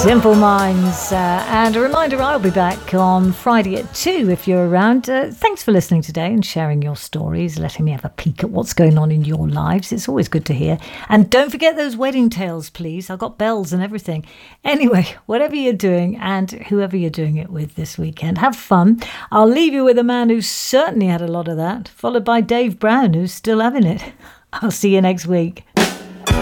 Simple Minds. And a reminder, I'll be back on Friday at 2 if you're around. Thanks for listening today and sharing your stories, letting me have a peek at what's going on in your lives. It's always good to hear. And don't forget those wedding tales, please. I've got bells and everything. Anyway, whatever you're doing and whoever you're doing it with this weekend, have fun. I'll leave you with a man who's certainly had a lot of that, followed by Dave Brown, who's still having it. I'll see you next week.